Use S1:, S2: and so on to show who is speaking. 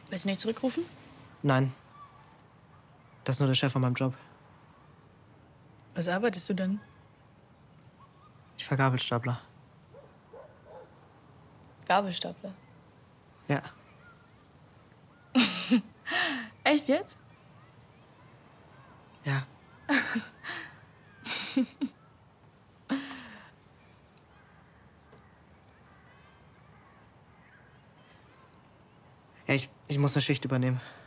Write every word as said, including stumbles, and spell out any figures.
S1: Willst du nicht zurückrufen?
S2: Nein. Das ist nur der Chef von meinem Job.
S1: Was arbeitest du denn?
S2: Ich war Gabelstapler.
S1: Gabelstapler?
S2: Ja.
S1: Echt jetzt?
S2: Ja. Ja, ich, ich muss eine Schicht übernehmen.